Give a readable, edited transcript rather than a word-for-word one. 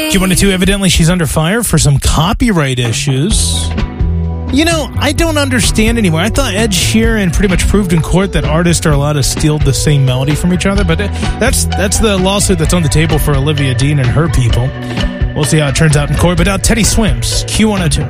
Q102, evidently she's under fire for some copyright issues. You know, I don't understand anymore. I thought Ed Sheeran pretty much proved in court that artists are allowed to steal the same melody from each other, but that's the lawsuit that's on the table for Olivia Dean and her people. We'll see how it turns out in court, but now Teddy Swims, Q102.